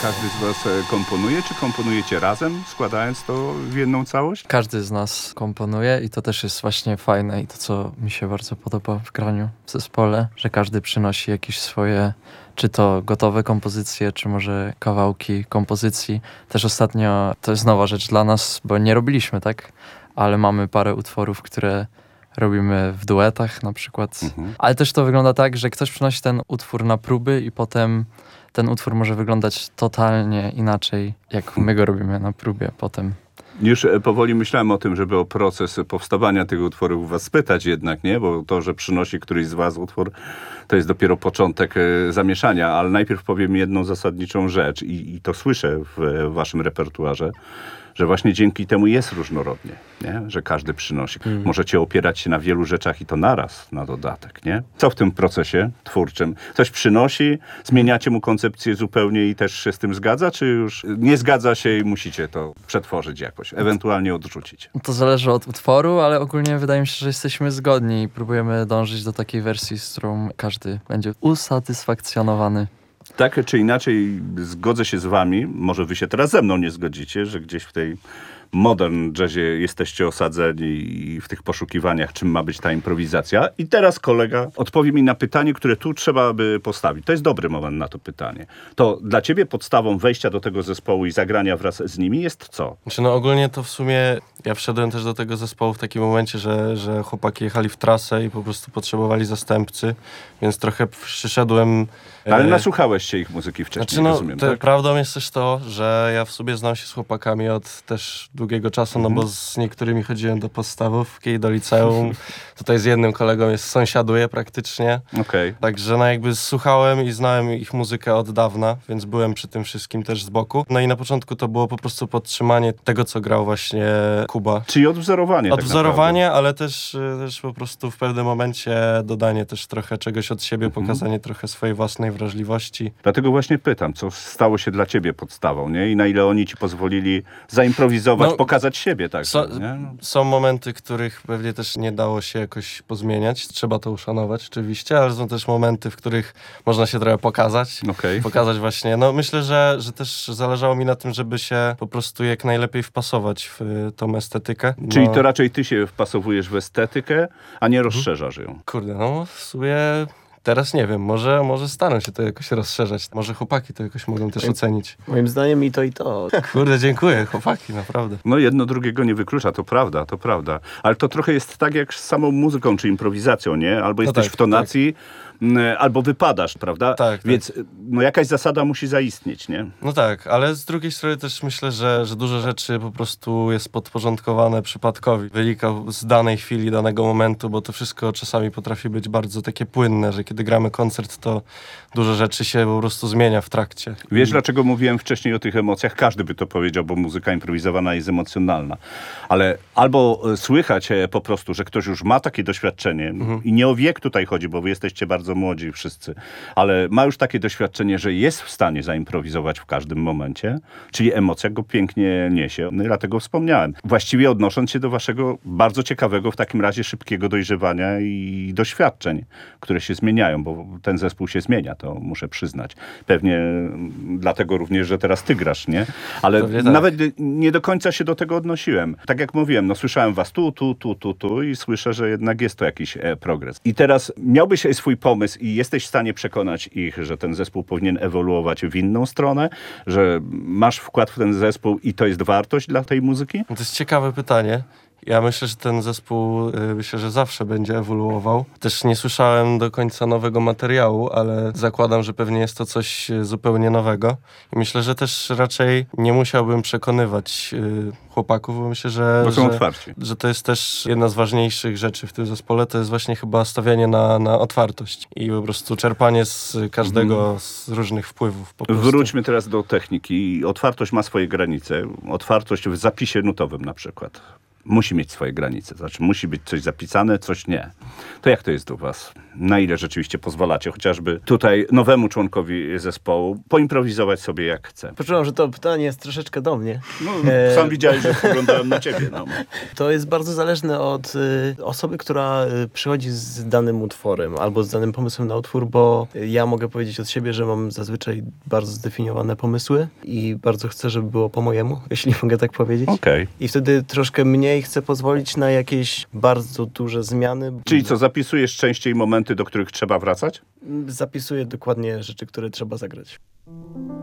każdy z was komponuje, czy komponujecie razem, składając to w jedną całość? Każdy z nas komponuje i to też jest właśnie fajne i to, co mi się bardzo podoba w graniu w zespole, że każdy przynosi jakieś swoje, czy to gotowe kompozycje, czy może kawałki kompozycji. Też ostatnio, to jest nowa rzecz dla nas, bo nie robiliśmy, tak? Ale mamy parę utworów, które robimy w duetach na przykład. Ale też to wygląda tak, że ktoś przynosi ten utwór na próby i potem ten utwór może wyglądać totalnie inaczej, jak my go robimy na próbie potem. Już powoli myślałem o tym, żeby o proces powstawania tych utworów was spytać jednak, nie? Bo to, że przynosi któryś z was utwór, to jest dopiero początek zamieszania, ale najpierw powiem jedną zasadniczą rzecz i to słyszę w waszym repertuarze, że właśnie dzięki temu jest różnorodnie, nie? Że każdy przynosi. Możecie opierać się na wielu rzeczach i to naraz na dodatek, nie? Co w tym procesie twórczym? Coś przynosi, zmieniacie mu koncepcję zupełnie i też się z tym zgadza, czy już nie zgadza się i musicie to przetworzyć jakoś, ewentualnie odrzucić? To zależy od utworu, ale ogólnie wydaje mi się, że jesteśmy zgodni i próbujemy dążyć do takiej wersji, z którą każdy będzie usatysfakcjonowany. Tak czy inaczej zgodzę się z wami, może wy się teraz ze mną nie zgodzicie, że gdzieś w tej modern jazzie jesteście osadzeni i w tych poszukiwaniach, czym ma być ta improwizacja. I teraz kolega odpowie mi na pytanie, które tu trzeba by postawić. To jest dobry moment na to pytanie. To dla ciebie podstawą wejścia do tego zespołu i zagrania wraz z nimi jest co? Znaczy, no ogólnie to w sumie ja wszedłem też do tego zespołu w takim momencie, że chłopaki jechali w trasę i po prostu potrzebowali zastępcy, więc trochę przyszedłem... Ale nasłuchałeś się ich muzyki wcześniej, znaczy, no, rozumiem, tak? Prawdą jest też to, że ja w sobie znam się z chłopakami od też długiego czasu, no bo z niektórymi chodziłem do podstawówki i do liceum. Tutaj z jednym kolegą sąsiaduję praktycznie. Okej. Także no jakby słuchałem i znałem ich muzykę od dawna, więc byłem przy tym wszystkim też z boku. No i na początku to było po prostu podtrzymanie tego, co grał właśnie Kuba. Czyli odwzorowanie tak Odwzorowanie, ale też po prostu w pewnym momencie dodanie też trochę czegoś od siebie, pokazanie trochę swojej własnej wrażliwości. Dlatego właśnie pytam, co stało się dla ciebie podstawą, nie? I na ile oni ci pozwolili zaimprowizować, pokazać siebie, tak? Są momenty, których pewnie też nie dało się jakoś pozmieniać. Trzeba to uszanować oczywiście, ale są też momenty, w których można się trochę pokazać. Pokazać właśnie. No myślę, że też zależało mi na tym, żeby się po prostu jak najlepiej wpasować w tą estetykę. No. Czyli to raczej ty się wpasowujesz w estetykę, a nie rozszerzasz ją. Kurde, no w sumie... Teraz nie wiem, może staram się to jakoś rozszerzać. Może chłopaki to jakoś mogą też ocenić. Moim zdaniem i to, i to. Kurde, dziękuję, chłopaki, naprawdę. No jedno drugiego nie wyklucza, to prawda. Ale to trochę jest tak jak z samą muzyką czy improwizacją, nie? Albo jesteś w tonacji, albo wypadasz, prawda? Tak. Więc no, jakaś zasada musi zaistnieć, nie? No tak, ale z drugiej strony też myślę, że dużo rzeczy po prostu jest podporządkowane przypadkowi. Wynika z danej chwili, danego momentu, bo to wszystko czasami potrafi być bardzo takie płynne, że kiedy gramy koncert, to dużo rzeczy się po prostu zmienia w trakcie. Wiesz, dlaczego mówiłem wcześniej o tych emocjach? Każdy by to powiedział, bo muzyka improwizowana jest emocjonalna. Ale albo słychać po prostu, że ktoś już ma takie doświadczenie i nie o wiek tutaj chodzi, bo wy jesteście bardzo młodzi wszyscy, ale ma już takie doświadczenie, że jest w stanie zaimprowizować w każdym momencie, czyli emocja go pięknie niesie. No i dlatego wspomniałem. Właściwie odnosząc się do waszego bardzo ciekawego, w takim razie szybkiego dojrzewania i doświadczeń, które się zmieniają, bo ten zespół się zmienia, to muszę przyznać. Pewnie dlatego również, że teraz ty grasz, nie? Ale nawet nie do końca się do tego odnosiłem. Tak jak mówiłem, no słyszałem was tu i słyszę, że jednak jest to jakiś progres. I teraz miałbyś swój pomysł i jesteś w stanie przekonać ich, że ten zespół powinien ewoluować w inną stronę, że masz wkład w ten zespół i to jest wartość dla tej muzyki? To jest ciekawe pytanie. Ja myślę, że ten zespół że zawsze będzie ewoluował. Też nie słyszałem do końca nowego materiału, ale zakładam, że pewnie jest to coś zupełnie nowego. I myślę, że też raczej nie musiałbym przekonywać chłopaków, bo myślę, bo są otwarci. Że to jest też jedna z ważniejszych rzeczy w tym zespole. To jest właśnie chyba stawianie na otwartość i po prostu czerpanie z każdego z różnych wpływów. Po prostu. Wróćmy teraz do techniki. Otwartość ma swoje granice. Otwartość w zapisie nutowym na przykład. musi mieć swoje granice. Znaczy musi być coś zapisane, coś nie. To jak to jest u was? Na ile rzeczywiście pozwalacie chociażby tutaj nowemu członkowi zespołu poimprowizować sobie jak chce? Poczułam, że to pytanie jest troszeczkę do mnie. No, sam widziałeś, że spoglądałem na ciebie. No. To jest bardzo zależne od osoby, która przychodzi z danym utworem albo z danym pomysłem na utwór, bo ja mogę powiedzieć od siebie, że mam zazwyczaj bardzo zdefiniowane pomysły i bardzo chcę, żeby było po mojemu, jeśli mogę tak powiedzieć. Okej. I wtedy troszkę mniej chcę pozwolić na jakieś bardzo duże zmiany. Czyli co, zapisujesz częściej momenty, do których trzeba wracać? Zapisuję dokładnie rzeczy, które trzeba zagrać.